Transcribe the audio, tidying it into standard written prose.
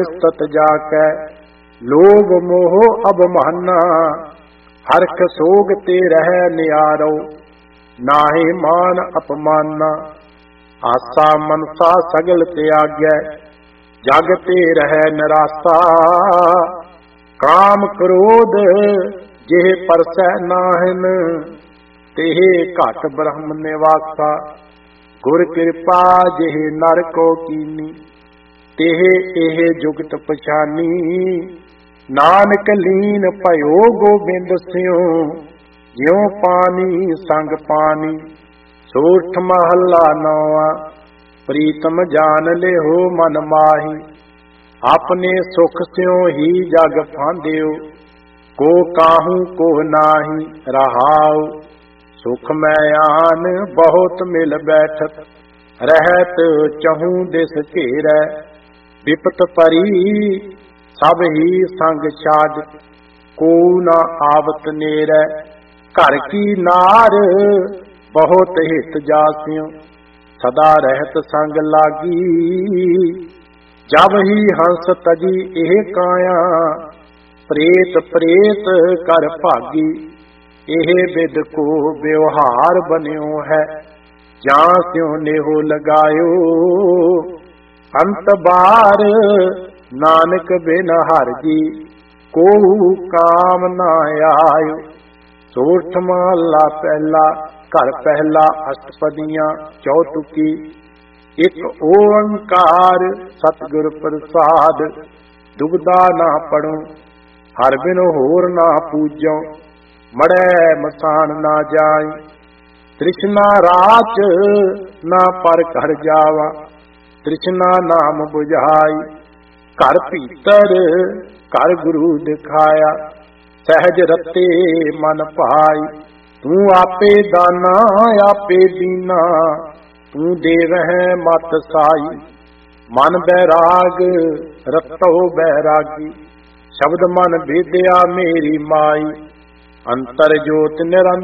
तत जाकै लोभ मोह अबमाना, हरख सोग ते रह नियारो, नाहि मान अपमाना। आसा मनसा सगल त्यागै, जग ते रह निरासा, काम क्रोध जेह परसै नाहिन, तेह घट ब्रह्म निवासा। गुर कृपा जेह नर को कीनी, तेह एह जुगत पछानी। नानक लीन भयो गोबिंद सियो, ज्यों पानी संग पानी। सोठ महला नौवा, प्रीतम जान लेहो मन माही। अपने सुख स्यों ही जग फांदियो, को काहू को नाही रहाओ। सुख मैं आन बहुत मिल बैठत, रहत चहूँ दिस घेरै। विपत परी सब ही संग छाड़, को न आवत नेरै। घर की नार बहुत हित जासियो, सदा रहत संग लागी। जब ही हंस तजी एह काया, प्रेत प्रेत कर भागी। एह विद को व्यवहार बन्यो है, जां स्यों नेहो लगायो। अंत बार नानक बिन हर जी, को काम न आयो। सोठ महला पहला, घर पहला अष्टपदियां चौतुकी। एक ओंकार सतगुर प्रसाद, दुबदा ना पढ़ो, हर बिन होर ना पूजो। मड़ै मसान ना जाय, तृष्णा राच ना पर घर जावा। तृष्णा नाम बुझाई, घर भीतर घर गुरु दिखाया। सहज रते मन पाई, तू आपे दाना आपे दीना। तू देवह मत साई, मन बैराग रतो बैरागी। शब्द मन भेदिया मेरी माई, अंतर जोत निरंतर